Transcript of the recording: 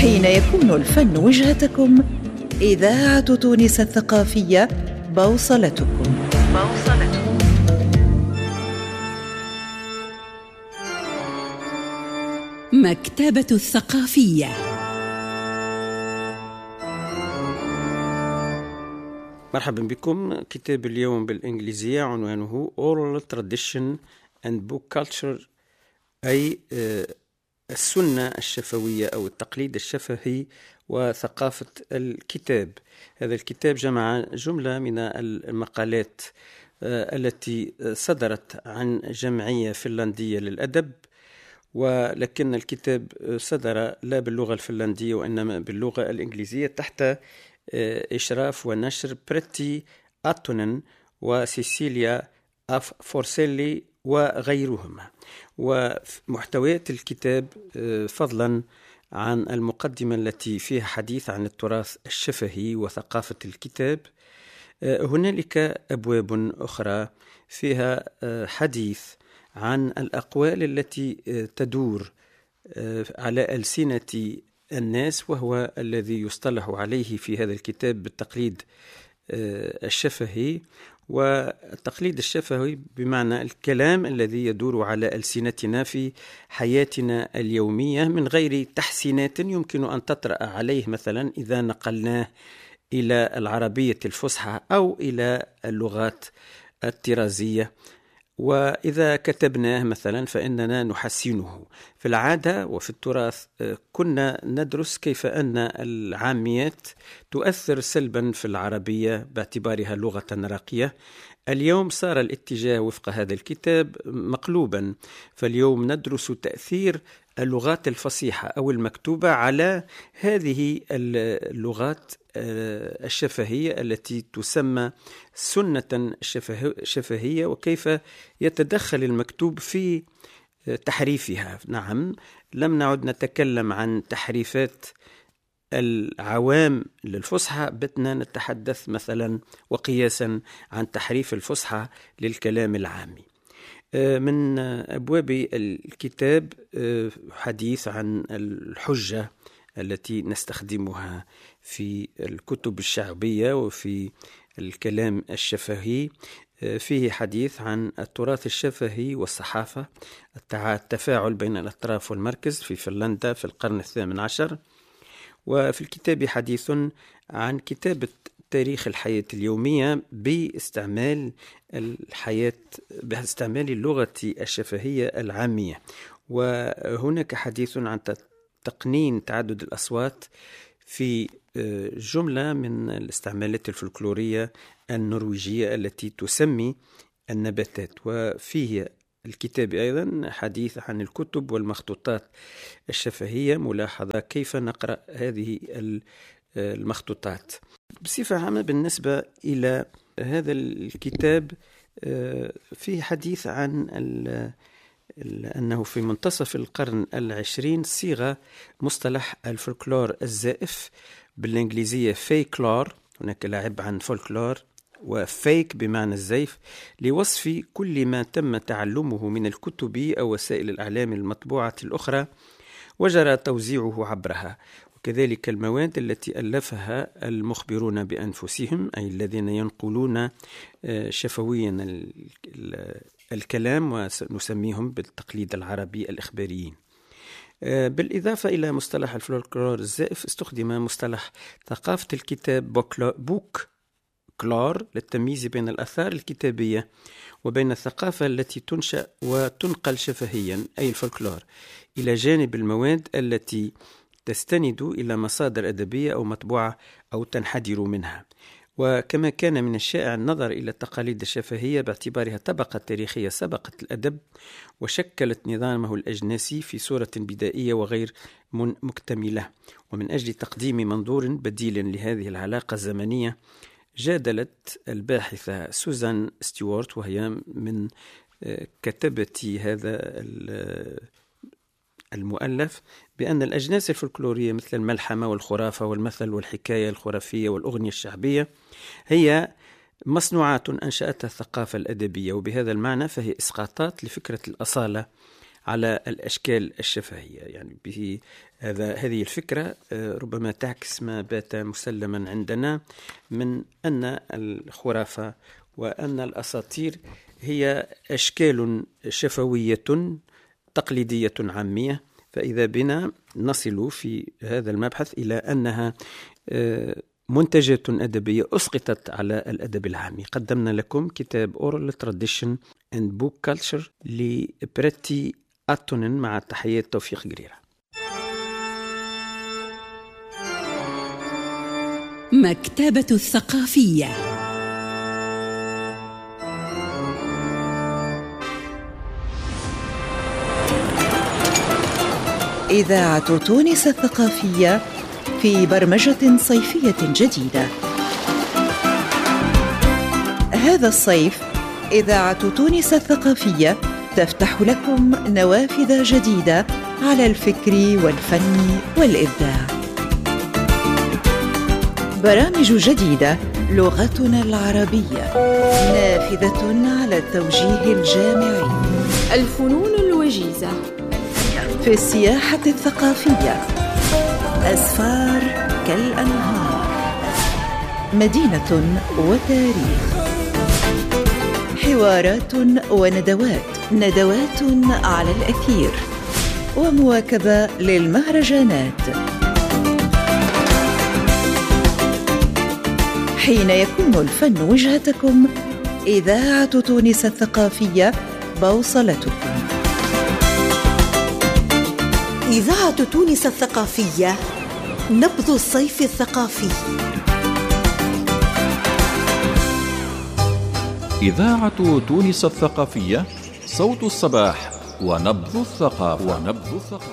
حين يكون الفن وجهتكم، إذاعة تونس الثقافية بوصلتكم. مكتبة الثقافية. مرحبا بكم. كتاب اليوم بالإنجليزية عنوانه Oral Tradition and Book Culture، أي السنة الشفوية أو التقليد الشفهي وثقافة الكتاب. هذا الكتاب جمع جملة من المقالات التي صدرت عن جمعية فنلندية للأدب، ولكن الكتاب صدر لا باللغة الفنلندية وإنما باللغة الإنجليزية تحت إشراف ونشر بريتي أتونن وسيسيليا أف فورسيلي وغيرهم. ومحتويات الكتاب فضلا عن المقدمة التي فيها حديث عن التراث الشفهي وثقافة الكتاب، هنالك أبواب أخرى فيها حديث عن الأقوال التي تدور على ألسنة الناس، وهو الذي يصطلح عليه في هذا الكتاب بالتقليد الشفهي. والتقليد الشفهي بمعنى الكلام الذي يدور على ألسنتنا في حياتنا اليومية من غير تحسينات يمكن أن تطرأ عليه، مثلا إذا نقلناه إلى العربية الفصحى أو إلى اللغات الطرازية، وإذا كتبناه مثلا فإننا نحسنه. في العادة وفي التراث كنا ندرس كيف أن العاميات تؤثر سلبا في العربية باعتبارها لغة راقية. اليوم صار الاتجاه وفق هذا الكتاب مقلوبا، فاليوم ندرس تأثير اللغات الفصيحة أو المكتوبة على هذه اللغات الشفهية التي تسمى سنة شفهية، وكيف يتدخل المكتوب في تحريفها. نعم، لم نعد نتكلم عن تحريفات العوام للفصحى، بتنا نتحدث مثلا وقياسا عن تحريف الفصحى للكلام العامي. من أبواب الكتاب حديث عن الحجة التي نستخدمها في الكتب الشعبية وفي الكلام الشفهي. فيه حديث عن التراث الشفهي والصحافة، التفاعل بين الأطراف والمركز في فنلندا في القرن 18. وفي الكتاب حديث عن كتابة تاريخ الحياة اليومية باستعمال اللغة الشفهية العامية. وهناك حديث عن تقنين تعدد الأصوات في جملة من الاستعمالات الفلكلورية النرويجية التي تسمي النباتات. وفيه الكتاب أيضا حديث عن الكتب والمخطوطات الشفهية، ملاحظة كيف نقرأ هذه المخطوطات. بصفة عامة بالنسبة إلى هذا الكتاب فيه حديث عن أنه في منتصف القرن 20 صيغ مصطلح الفولكلور الزائف، بالإنجليزية فيكلور، هناك لعب عن فولكلور وفيك بمعنى الزيف، لوصف كل ما تم تعلمه من الكتب أو وسائل الإعلام المطبوعة الأخرى وجرى توزيعه عبرها، وكذلك المواد التي ألفها المخبرون بأنفسهم، أي الذين ينقلون شفويا الكلام، ونسميهم بالتقليد العربي الإخباريين. بالإضافة إلى مصطلح الفولكلور الزائف، استخدم مصطلح ثقافة الكتاب بوك كلار للتمييز بين الآثار الكتابية وبين الثقافة التي تنشأ وتنقل شفهيا، أي الفولكلور، إلى جانب المواد التي تستند إلى مصادر أدبية أو مطبوعة أو تنحدر منها. وكما كان من الشائع النظر إلى التقاليد الشفهية باعتبارها طبقة تاريخية سبقت الأدب وشكلت نظامه الأجناسي في صورة بدائية وغير مكتملة، ومن أجل تقديم منظور بديل لهذه العلاقة الزمنية جادلت الباحثة سوزان ستيوارت، وهي من كتبة هذا المؤلف، بأن الأجناس الفولكلورية مثل الملحمة والخرافة والمثل والحكاية الخرافية والأغنية الشعبية هي مصنوعات أنشأتها الثقافة الأدبية، وبهذا المعنى فهي إسقاطات لفكرة الأصالة على الأشكال الشفهية. يعني هذه الفكرة ربما تعكس ما بات مسلما عندنا من أن الخرافة وأن الأساطير هي أشكال شفوية تقليدية عامية، فإذا بنا نصل في هذا المبحث إلى أنها منتجات أدبية أسقطت على الأدب العامي. قدمنا لكم كتاب Oral Tradition and Book Culture لبريتي أتونن مع تحيات توفيق قريرة. مكتبة الثقافية. إذاعة تونس الثقافية في برمجة صيفية جديدة. هذا الصيف إذاعة تونس الثقافية تفتح لكم نوافذ جديدة على الفكر والفن والإبداع. برامج جديدة، لغتنا العربية، نافذة على التوجيه الجامعي، الفنون الوجيزة، في السياحة الثقافية، أسفار كالأنهار، مدينة وتاريخ، حوارات وندوات على الأثير، ومواكبة للمهرجانات. حين يكون الفن وجهتكم، إذاعة تونس الثقافية بوصلتكم. إذاعة تونس الثقافية، نبض الصيف الثقافي. إذاعة تونس الثقافية، صوت الصباح ونبض الثقافة.